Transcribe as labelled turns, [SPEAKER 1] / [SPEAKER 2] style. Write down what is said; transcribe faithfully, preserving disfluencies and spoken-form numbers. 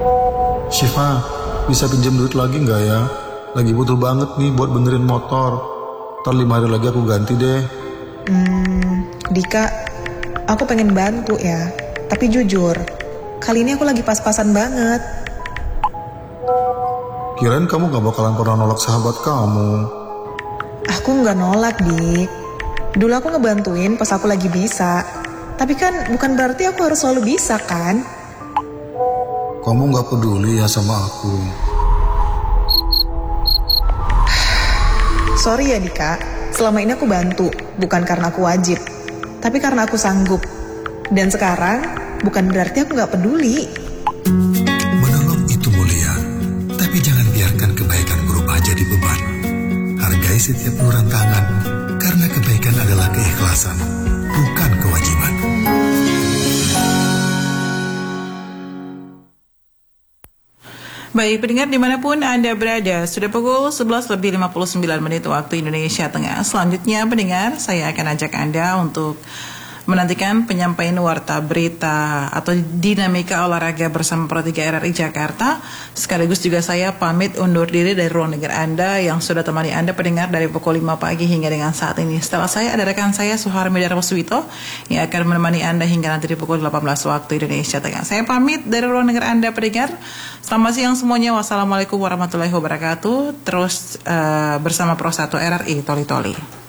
[SPEAKER 1] Syifa, bisa pinjam duit lagi nggak ya? Lagi butuh banget nih buat benerin motor. Ntar lima hari lagi aku ganti deh.
[SPEAKER 2] Hmm, Dika, aku pengen bantu ya. Tapi jujur, kali ini aku lagi pas-pasan banget.
[SPEAKER 1] Kirain kamu gak bakalan pernah nolak sahabat kamu.
[SPEAKER 2] Aku nggak nolak, Dik. Dulu aku ngebantuin pas aku lagi bisa. Tapi kan bukan berarti aku harus selalu bisa, kan?
[SPEAKER 1] Kamu gak peduli ya sama aku.
[SPEAKER 2] Sorry ya Dika, selama ini aku bantu, bukan karena aku wajib, tapi karena aku sanggup. Dan sekarang, bukan berarti aku gak peduli.
[SPEAKER 3] Menolong itu mulia, tapi jangan biarkan kebaikan berubah jadi beban. Hargai setiap uluran tangan, karena kebaikan adalah keikhlasan, bukan kewajiban.
[SPEAKER 4] Baik, pendengar dimanapun Anda berada, sudah pukul sebelas lebih lima puluh sembilan menit waktu Indonesia Tengah. Selanjutnya pendengar, saya akan ajak Anda untuk menantikan penyampaian warta berita atau dinamika olahraga bersama Pro tiga R R I Jakarta. Sekaligus juga saya pamit undur diri dari ruang dengar Anda yang sudah temani Anda pendengar dari pukul lima pagi hingga dengan saat ini. Setelah saya ada rekan saya Suharmi Darmaswito yang akan menemani Anda hingga nanti di pukul delapan belas waktu Indonesia Tengah. Saya pamit dari ruang dengar Anda pendengar. Selamat siang semuanya. Wassalamualaikum warahmatullahi wabarakatuh. Terus uh, bersama Pro satu R R I Toli Toli.